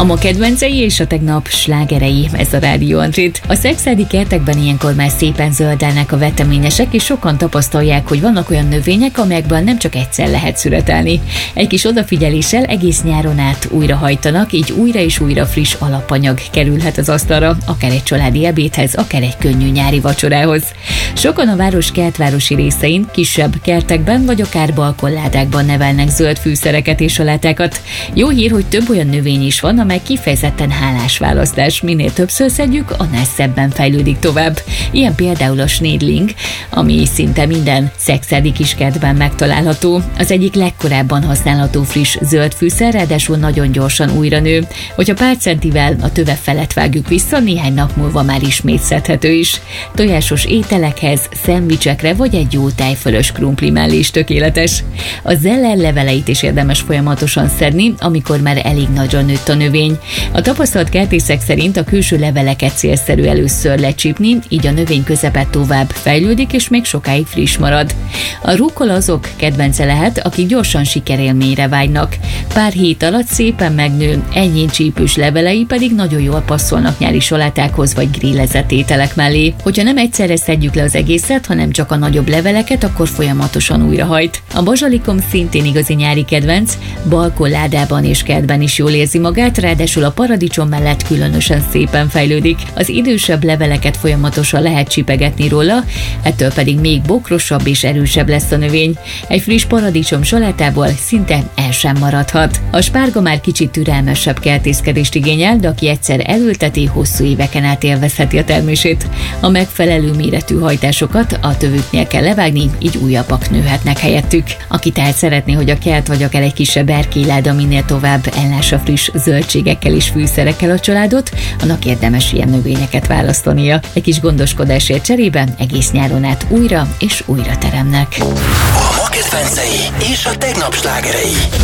ma kedvencei és a tegnap slágerei, ez a Rádió Andrit. A szekszárdi kertekben ilyenkor már szépen zöldelnek a veteményesek, és sokan tapasztalják, hogy vannak olyan növények, amelyekből nem csak egyszer lehet születelni. Egy kis odafigyeléssel egész nyáron át újrahajtanak, így újra és újra friss alapanyag kerülhet az asztalra, akár egy családi ebédhez, akár egy könnyű nyári vacsorához. Sokan a város kertvárosi részein, kisebb kertekben vagy akár balkonládákban nevelnek zöld fűszereket és salátákat. Jó hír, hogy több olyan növény is van, amely kifejezetten hálás választás. Minél többször szedjük, annál szebben fejlődik tovább. Ilyen például a snédling, ami szinte minden szekszárdi kiskertben megtalálható. Az egyik legkorábban használható friss zöld fűszer, ráadásul nagyon gyorsan újra nő. Hogyha pár centivel a töve felett vágjuk vissza, néhány nap múlva már ismét szedhető is. Tojásos ételekhez, szendvicsekre vagy egy jó tejfölös krumpli mellé is tökéletes. A zeller leveleit is érdemes folyamatosan szedni, amikor már elég nagyra nőtt a növény. A tapasztalt kertészek szerint a külső leveleket célszerű először lecsípni, így a növény közepet tovább fejlődik és még sokáig friss marad. A rukkola azok kedvence lehet, akik gyorsan sikerélményre vágynak. Pár hét alatt szépen megnő, enyhén csípős levelei pedig nagyon jól passzolnak nyári salátákhoz vagy grillezett ételek mellé. Hogyha nem egyszerre szedjük le az egészet, hanem csak a nagyobb leveleket, akkor folyamatosan újrahajt. A bazsalikom szintén igazi nyári kedvenc, balkonládában és kertben is jól érzi magát, ráadásul a paradicsom mellett különösen szépen fejlődik. Az idősebb leveleket folyamatosan lehet csipegetni róla, ettől pedig még bokrosabb és erősebb lesz a növény. Egy friss paradicsom salátából szinte el sem maradhat. A spárga már kicsit türelmesebb kertészkedést igényel, de aki egyszer elülteti, hosszú éveken át élvezheti a termését. A megfelelő méretű hajtásokat a tövüknél kell levágni, így újabbak nőhetnek helyettük. Aki tehát szeretné, hogy a kert vagy akár egy kisebb erkélyláda minél tovább ellássa friss zöldségekkel és fűszerekkel a családot, annak érdemes ilyen növényeket választania. Egy kis gondoskodásért cserében egész nyáron át újra és újra teremnek. A ma kedvencei és a tegnap slágerei.